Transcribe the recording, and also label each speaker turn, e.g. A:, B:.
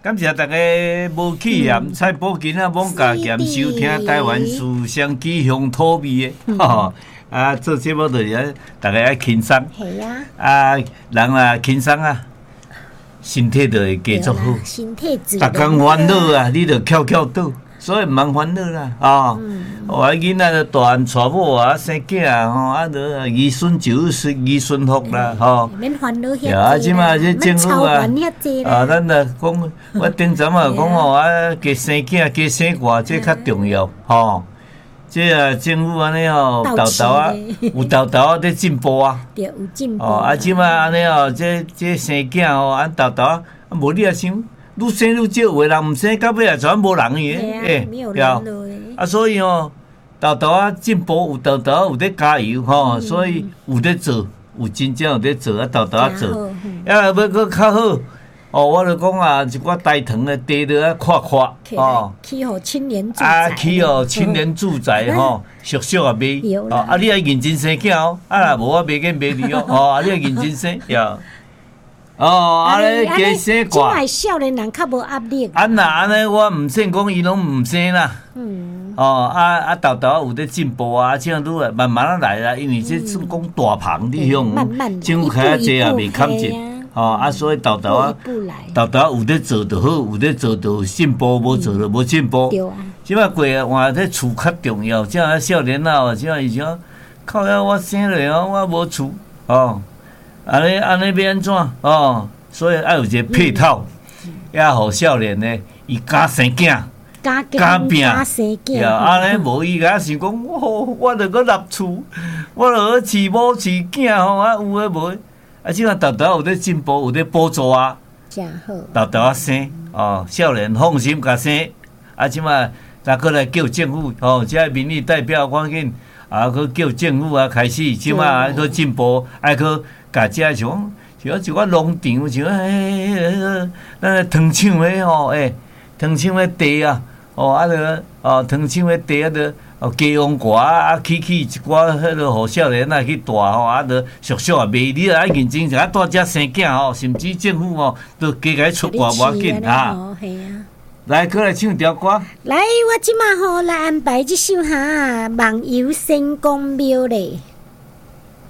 A: 感谢大家无气嫌，蔡宝金啊，罔加减收听台湾思乡吉乡土味的，吼啊，做节目就是大家爱轻松，
B: 系啊，
A: 啊，人啊轻松啊，身体就会加足好，
B: 身体自
A: 逐工烦恼啊，你就翘翘倒，所以毋茫烦恼啦，哦，我囡仔就大汉娶某啊，生囝啊，吼啊，就儿孙就儿孙福啦，吼。
B: 免烦恼遐。
A: 啊，即马这政府啊，咱来讲，我顶阵啊讲吼啊，加生囝，加生活，这较重要，吼。这啊，政府安尼吼，豆豆啊，有豆豆啊在进步啊。
B: 对，有进步。
A: 哦，啊，即马安尼吼，这生囝吼，按豆豆啊，无你啊想，愈生愈少，有的人毋生，到尾啊全无人去
B: 诶，对啊，
A: 啊，所以吼，豆豆啊进步，有豆豆有在加油吼，所以有在做，有真正有在做啊，豆豆啊做，要搁较好。哦，我就讲啊，一寡台糖的地都啊看看哦，
B: 起互青年住宅，
A: 啊，起互青年住宅吼，俗俗啊买，哦，啊，你要认真生囝哦，啊，无我袂瘾买你哦，哦，啊，你要认真生，呀，哦，安尼加生寡，
B: 即卖少年人较无压力。
A: 安那安尼，我毋生讲伊拢毋生啦，哦，啊，豆豆有在进步啊，这样都慢慢来啦，因为这算讲大棚你向政府开济也未看见。哦，啊，所以豆豆啊，豆豆有在做就好，有在做就进步，无做就无进步。
B: 对啊。
A: 即摆过啊，换这厝较重要，即啊少年啊，即啊以前靠呀，我生了哦，我无厝哦，安尼要安怎哦？所以爱有一个配套，也互少年呢，伊敢生囝，敢拼，呀，安尼无伊甲想讲，我著搁立厝，我著搁饲某饲囝吼，啊有诶无？啊，即个豆豆有在进步，有在补助啊，
B: 真好。
A: 豆豆啊生哦，少年放心甲生，啊，即摆再过来叫政府哦，即个民意代表赶紧啊，去叫政府啊开始，即摆爱去进步，爱去甲遮像一寡农场，像咱糖厂诶吼，糖厂诶地啊，哦，啊着哦，糖厂诶地啊着。哦，加用歌啊，起一寡迄落互少年啊去带吼，啊，着俗俗啊卖，你啊认真一下带遮生囝吼，甚至政府吼都加甲出外无要紧哈。来，过来唱条歌。
B: 来，我即马吼来安排即首哈《梦游仙公庙》咧。